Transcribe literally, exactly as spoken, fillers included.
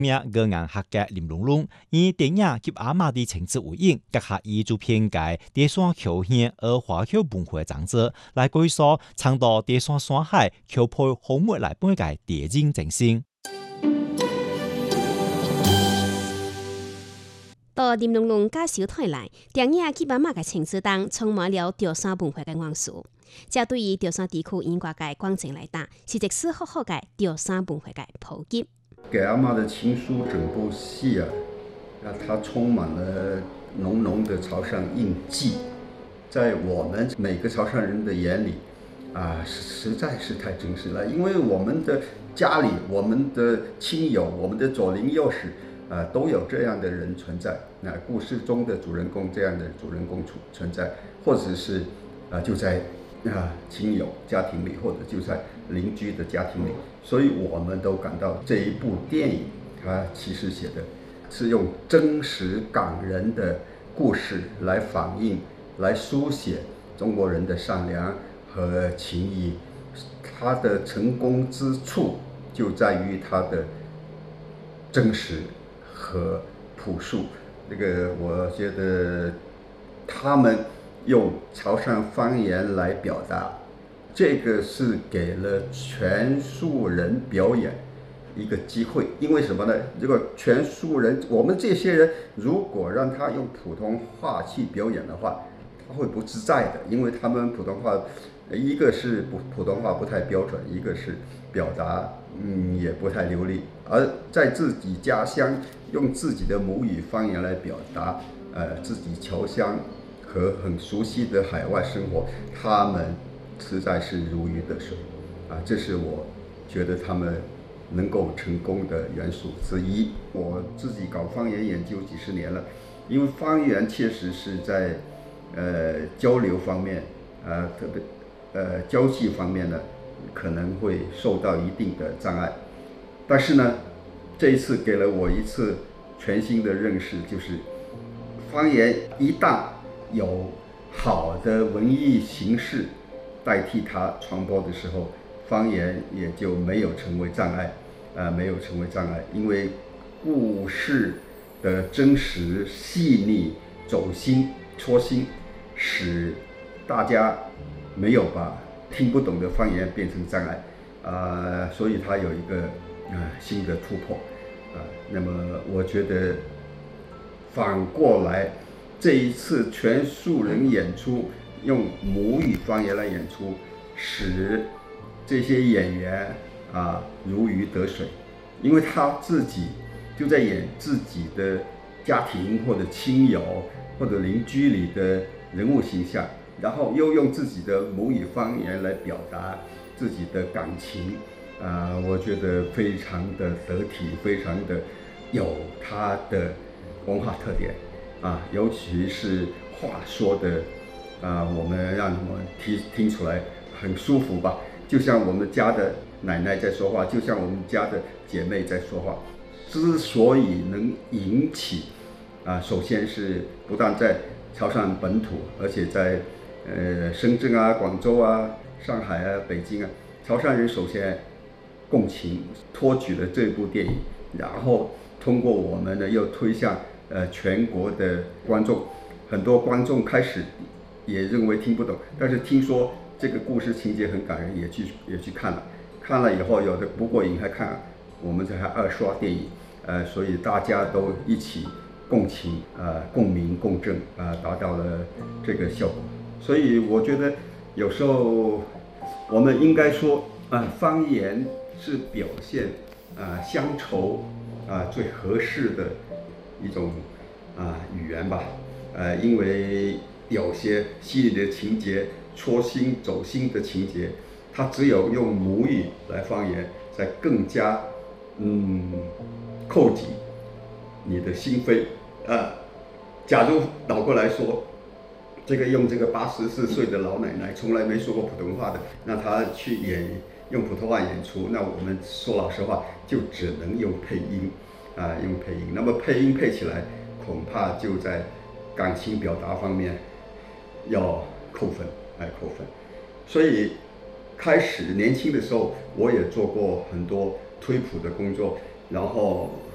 名高硬客家林龙龙以电影及阿嬷的情节为引，结合彝族片界第山口县而华侨文化长者来介绍长到第山山海丘坡荒漠来半界地景精神。 到林龙龙介绍台来，电影及阿嬷嘅情节中充满了潮汕文化嘅元素。这对于潮汕地区演歌界观众来讲，是一次好好嘅潮汕文化嘅普及。 给阿嬷的情书整部戏啊，啊，它充满了浓浓的潮汕印记，在我们每个潮汕人的眼里，啊，实在是太真实了。因为我们的家里、我们的亲友、我们的左邻右舍，啊，都有这样的人存在。那故事中的主人公这样的主人公存在，或者是啊，就在啊亲友家庭里，或者就在邻居的家庭里。所以我们都感到这一部电影，它其实写的是用真实感人的故事来反映、来书写中国人的善良和情谊。它的成功之处就在于它的真实和朴素。这个我觉得他们用潮汕方言来表达，这个是给了全素人表演一个机会。因为什么呢？这个全素人，我们这些人如果让他用普通话去表演的话，他会不自在的，因为他们普通话，一个是普通话不太标准，一个是表达嗯也不太流利，而在自己家乡用自己的母语方言来表达，呃，自己侨乡和很熟悉的海外生活，他们实在是如鱼得水，啊，这是我觉得他们能够成功的元素之一。我自己搞方言研究几十年了，因为方言确实是在呃交流方面，呃特别呃交际方面呢，可能会受到一定的障碍。但是呢，这一次给了我一次全新的认识，就是方言一旦有好的文艺形式代替它传播的时候，方言也就没有成为障碍，呃，没有成为障碍，因为故事的真实、细腻、走心、戳心，使大家没有把听不懂的方言变成障碍，啊、呃，所以它有一个呃新的突破，啊、呃，那么我觉得反过来。这一次全素人演出，用母语方言来演出，使这些演员啊如鱼得水，因为他自己就在演自己的家庭或者亲友或者邻居里的人物形象，然后又用自己的母语方言来表达自己的感情，啊，我觉得非常的得体，非常的有他的文化特点。啊，尤其是话说的，啊，我们让我们听听出来很舒服吧，就像我们家的奶奶在说话，就像我们家的姐妹在说话。之所以能引起，啊，首先是不但在潮汕本土，而且在呃深圳啊、广州啊、上海啊、北京啊，潮汕人首先共情，托举了这部电影，然后通过我们呢又推向。呃，全国的观众，很多观众开始也认为听不懂，但是听说这个故事情节很感人，也去也去看了，看了以后有的不过瘾还看，我们这还二刷电影，呃，所以大家都一起共情，呃，共鸣共振，啊、呃，达到了这个效果。所以我觉得有时候我们应该说，啊、呃，方言是表现啊、呃、乡愁啊、呃、最合适的。一种啊语言吧，呃，因为有些细腻的情节、戳心走心的情节，它只有用母语来方言，才更加嗯扣紧你的心扉。呃，假如倒过来说，这个用这个八十四岁的老奶奶从来没说过普通话的，那她去演用普通话演出，那我们说老实话，就只能用配音。啊，用配音，那么配音配起来，恐怕就在感情表达方面要扣分，哎，扣分。所以开始年轻的时候，我也做过很多推谱的工作，然后